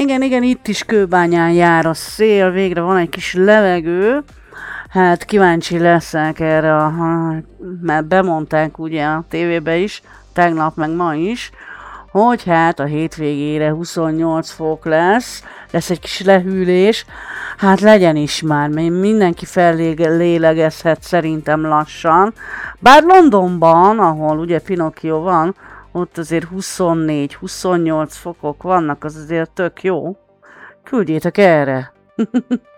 Igen, itt is Kőbányán jár a szél, végre van egy kis levegő. Hát kíváncsi leszek erre, mert bemondták ugye a tévébe is, tegnap meg ma is, hogy hát a hétvégére 28 fok lesz egy kis lehűlés, hát legyen is már, mindenki fellélegezhet szerintem lassan. Bár Londonban, ahol ugye Pinocchio van, ott azért 24-28 fokok vannak, az azért tök jó. Küldjétek erre!